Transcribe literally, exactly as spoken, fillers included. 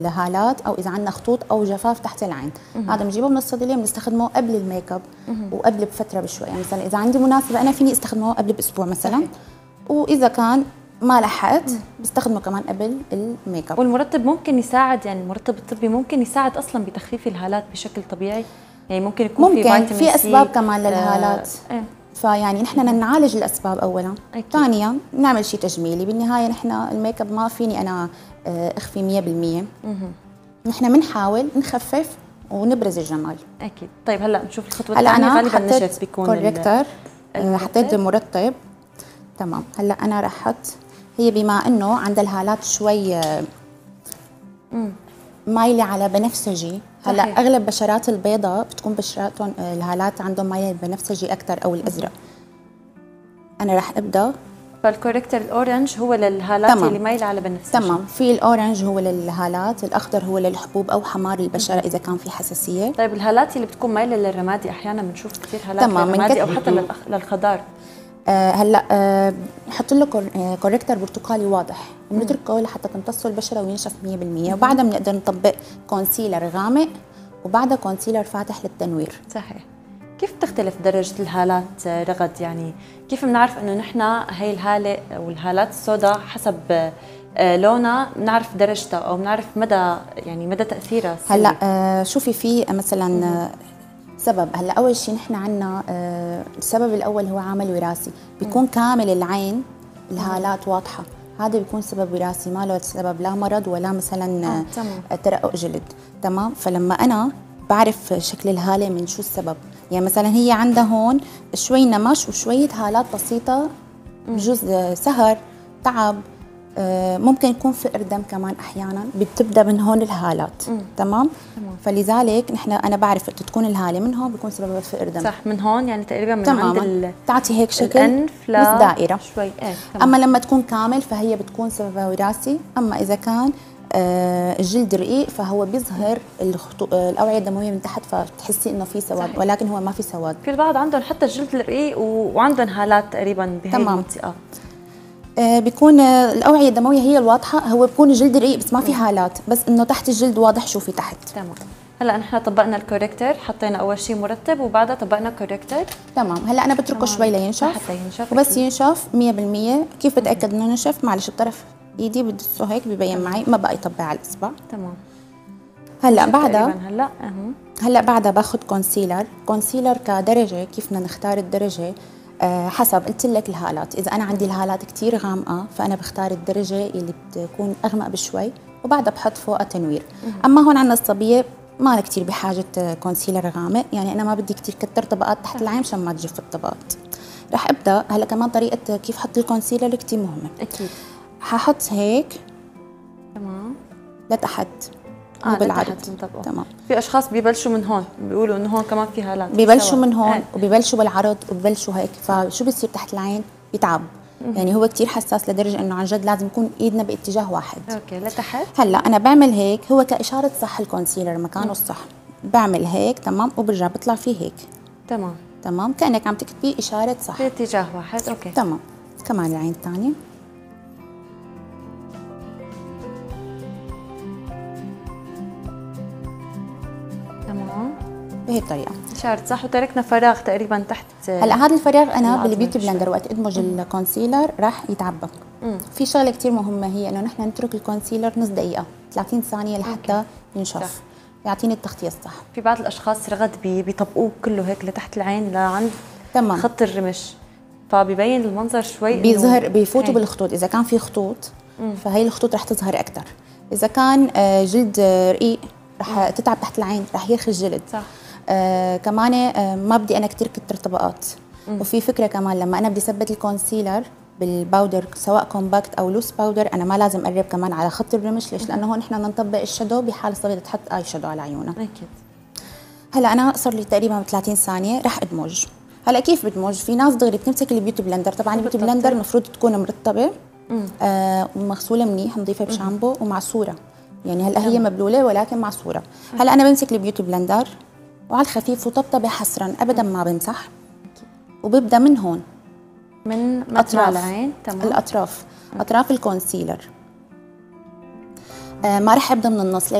الهالات او اذا عندنا خطوط او جفاف تحت العين. هذا بنجيبه من الصيدليه بنستخدمه قبل الميك اب وقبل بفتره بشوي، يعني مثلا اذا عندي مناسبه انا فيني استخدمه قبل باسبوع مثلا. صحيح. واذا كان ما لحقت بستخدمه كمان قبل الميك اب. والمرطب ممكن يساعد، يعني المرطب الطبي ممكن يساعد اصلا بتخفيف الهالات بشكل طبيعي، يعني ممكن يكون ممكن في فيتامين سي، في اسباب كمان للهالات. آه. إيه. فيعني نحن بدنا نعالج الاسباب اولا، ثانيا نعمل شيء تجميلي. بالنهايه نحن الميك اب ما فيني انا اخفي مية بالمية. نحن بنحاول نخفف ونبرز الجمال. اكيد. طيب هلا نشوف الخطوه الثانيه. غالبا نشف بيكون كوريكتر، حطيت مرطب. تمام. هلا انا رح احط، هي بما انه عندها الهالات شوي مايله على بنفسجي. هلا اغلب بشرات البيضاء بتكون بشراتهم الهالات عندهم مايله بنفسجي اكثر او الازرق. انا رح ابدا. فالكوريكتر الاورنج هو للهالات اللي مايله على بنفسجي. تمام. في الاورنج هو للهالات، الاخضر هو للحبوب او حمار البشره اذا كان في حساسيه. طيب الهالات اللي بتكون مايله للرمادي احيانا بنشوف كثير هالات للرمادي او حتى للخضار. آه هلا آه نحط له كوريكتر برتقالي واضح ونتركه لحتى تمتصه البشره وينشف مية بالمية، وبعدها بنقدر نطبق كونسيلر غامق وبعدها كونسيلر فاتح للتنوير. صحيح. كيف بتختلف درجه الهالات رغد؟ يعني كيف بنعرف انه نحن هي الهاله او الهالات السوداء حسب لونها بنعرف درجتها او بنعرف مدى يعني مدى تاثيرها؟ هلا آه شوفي في مثلا آه سبب. هلا اول شيء نحن عندنا آه السبب الاول هو عامل وراثي، بيكون كامل العين الهالات واضحه، هذا بيكون سبب وراثي، ما له سبب لا مرض ولا مثلا آه ترقق جلد. تمام. فلما انا بعرف شكل الهاله من شو السبب، يعني مثلا هي عندها هون شوي نمش وشويه هالات بسيطه، بجوز سهر تعب، ممكن يكون فقر دم كمان احيانا، بتبدا من هون الهالات. تمام. تمام. فلذلك نحن انا بعرف وقت تكون الهاله من هون بيكون سببها فقر دم. صح. من هون يعني تقريبا من تماما. عند تعطي هيك شكل الانف مثل دائره شوي. ايه. اما لما تكون كامل فهي بتكون سببها وراثي. اما اذا كان آه الجلد رقيق فهو بيظهر الاوعيه الدمويه من تحت، فبتحسي انه في سواد. صحيح. ولكن هو ما في سواد. في البعض عندهم حتى الجلد الرقيق وعندهم هالات تقريبا بهي المنطقه. آه بيكون آه الاوعيه الدمويه هي الواضحه، هو بيكون الجلد رقيق بس ما في هالات، بس انه تحت الجلد واضح شو في تحت. تمام. هلا نحن طبقنا الكوريكتر، حطينا اول شيء مرطب وبعدها طبقنا كوريكتر. تمام. هلا انا بتركه شوي لينشف حتى ينشف وبس ينشف مية بالمية. كيف بتاكد انه نشف؟ معلش بطرف ايدي بدسه هيك ببين معي، ما بقى يطبع على الاصبع. تمام. هلا بعدها هلا اهو هلا بعدها باخذ كونسيلر. كونسيلر كدرجه كيف بدنا نختار الدرجه؟ أه حسب قلت لك الهالات، اذا انا عندي الهالات كثير غامقه فانا بختار الدرجه اللي بتكون اغمق بشوي وبعدها بحط فوقها تنوير. اما هون عندنا الصبيه ما كثير بحاجه كونسيلر غامق، يعني انا ما بدي كثير كتر طبقات تحت العين مشان ما تجف الطبقات. رح ابدا هلا كمان طريقه كيف حط الكونسيلر كثير مهمه. اكيد. ححط هيك. تمام. لتحت مو آه بالعرض. تمام. في اشخاص ببلشوا من هون، بيقولوا انه هون كمان في هالات، ببلشوا من هون آه. وببلشوا بالعرض وببلشوا هيك، فشو بصير تحت العين؟ بيتعب. يعني هو كثير حساس لدرجه انه عن جد لازم يكون ايدنا باتجاه واحد. اوكي. لتحت. هلا انا بعمل هيك، هو كاشاره صح الكونسيلر مكانه الصح. بعمل هيك. تمام. وبرجع بطلع فيه هيك. تمام. تمام. كانك عم تكتبي اشاره صح باتجاه واحد. اوكي. تمام. كمان العين الثانيه. تمام. بهي الطريقه اشاره صح، وتركنا فراغ تقريبا تحت. هلا هذا الفراغ انا بالبيوتي بلندر وقت ادمج الكونسيلر راح يتعبى. مم. في شغله كثير مهمه هي انه نحن نترك الكونسيلر نص دقيقه ثلاثين ثانيه لحتى أوكي. ينشف. صح. يعطيني التغطيه الصح. في بعض الاشخاص رغد بيطبقوه كله هيك لتحت العين لعند تمام. خط الرمش، فبيبين المنظر شوي بيظهر بيفوتوا بالخطوط. اذا كان في خطوط مم. فهي الخطوط رح تظهر اكثر. اذا كان جلد رقيق رح تتعب تحت العين، رح يرخي الجلد. صح. آه كمان آه ما بدي انا كثير كتر طبقات. مم. وفي فكره كمان لما انا بدي اثبت الكونسيلر بالباودر سواء كومباكت او لوس باودر، انا ما لازم اقرب كمان على خط الرمش. ليش؟ لانه هون نحن بدنا نطبق الشادو بحال صغيره تحط اي شادو على عيونها. اكيد. هلا انا صار لي تقريبا ثلاثين ثانيه رح ادمج. هلا كيف بدمج؟ في ناس دغري بتمسك البيوتي بلندر. طبعا البيوتي بلندر المفروض تكون مرطبه آه ومغسوله منيح نظيفه بشامبو ومعصوره. يعني هلا هي مبلوله ولكن معصوره. هلا انا بمسك البيوتي بلندر وعلى الخفيف وطبطبه حسرا، ابدا ما بمسح. وببدا من هون من اطراف العين. تمام. الاطراف. مم. اطراف الكونسيلر. آه ما رح ابدا من النص.